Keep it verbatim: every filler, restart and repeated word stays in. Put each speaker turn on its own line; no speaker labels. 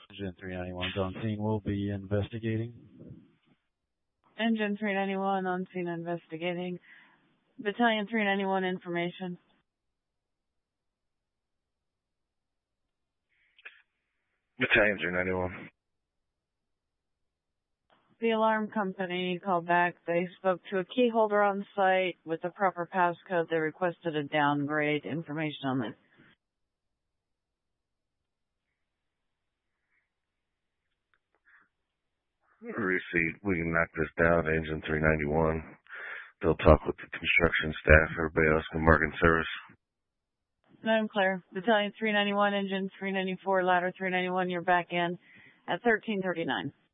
Engine three ninety-one's on scene. We'll be investigating.
Engine three ninety-one on scene investigating. Battalion three ninety-one information.
Battalion three ninety-one.
The alarm company called back. They spoke to a key holder on site with the proper passcode. They requested a downgrade. Information on this.
Receipt. We can knock this down. Engine three ninety-one. They'll talk with the construction staff. Everybody else can mark in service.
I'm clear. Battalion three ninety-one, engine three ninety-four, ladder three ninety-one. You're back in at thirteen thirty-nine.